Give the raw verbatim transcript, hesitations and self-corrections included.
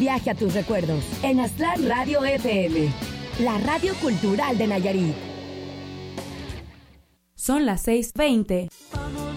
viaje a tus recuerdos en Aztlán Radio F M, la radio cultural de Nayarit. Son las seis veinte.